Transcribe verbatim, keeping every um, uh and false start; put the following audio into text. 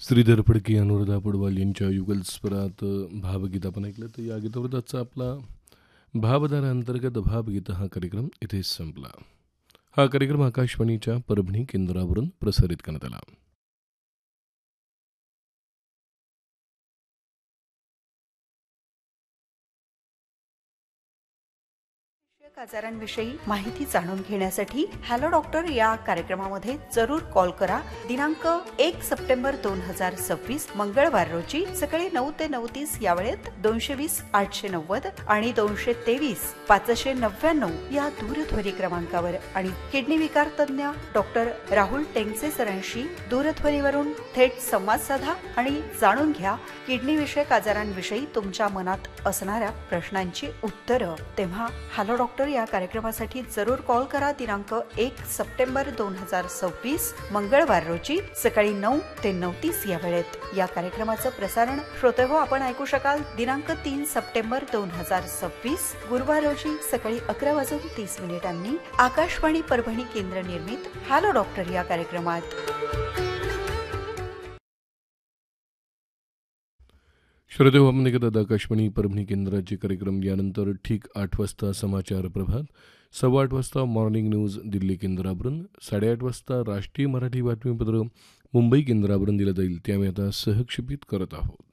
श्रीधर फडके, अनुराधा पडवाल यांच्या युगलस्वरात भावगीत आपण ऐकलं. तर या गीतावृत्ताचा आपला भावधारा अंतर्गत भावगीत हा कार्यक्रम इथेच संपला. हा कार्यक्रम आकाशवाणीच्या परभणी केंद्रावरून प्रसारित करण्यात आला. आजारांविषयी माहिती जाणून घेण्यासाठी हॅलो डॉक्टर या कार्यक्रमामध्ये जरूर कॉल करा. दिनांक एक सप्टेंबर दोन हजार सव्वीस मंगळवार रोजी सकाळी नऊ ते नऊ तीस या वेळेत दोनशे वीस आठशे नव्वद आणि दोनशे तेवीस पाचशे नव्याण्णव या दूरध्वनी क्रमांकावर आणि किडनी विकार तज्ञ डॉक्टर राहुल टेंगसे सरांशी दूरध्वनीवरून थेट संवाद साधा आणि जाणून घ्या किडनी विषयक आजारांविषयी तुमच्या मनात असणाऱ्या प्रश्नांची उत्तरं. तेव्हा हॅलो डॉक्टर या कार्यक्रमासाठी जरूर कॉल करा. दिनांक एक सप्टेंबर दोन हजार सव्वीस मंगळवार रोजी सकाळी नऊ ते नऊ तीस या वेळेत या कार्यक्रमाचं प्रसारण श्रोते हो आपण ऐकू शकाल. दिनांक तीन सप्टेंबर दोन हजार सव्वीस गुरुवार रोजी सकाळी अकरा वाजून तीस मिनिटांनी आकाशवाणी परभणी केंद्र निर्मित हॅलो डॉक्टर या कार्यक्रमात. श्रोतेहो, आपण ऐकतात आकाशवाणी परभणी केंद्राचे कार्यक्रम. यानंतर ठीक आठ वाजता समाचार प्रभात, सव्वा आठ वाजता मॉर्निंग न्यूज दिल्ली केंद्रावरून, साडेआठ वाजता राष्ट्रीय मराठी बातमीपत्र मुंबई केंद्रावरून दिलं जाईल. ते आम्ही आता सहक्षेपित करत आहोत.